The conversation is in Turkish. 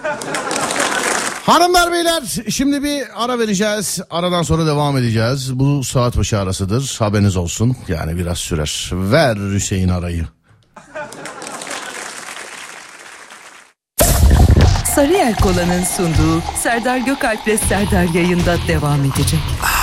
Hanımlar beyler, şimdi bir ara vereceğiz. Aradan sonra devam edeceğiz. Bu saat başı arasıdır. Haberiniz olsun. Yani biraz sürer. Ver Hüseyin arayı. Sarıyer Kola'nın sunduğu Serdar Gökalp'le Serdar yayında devam edecek.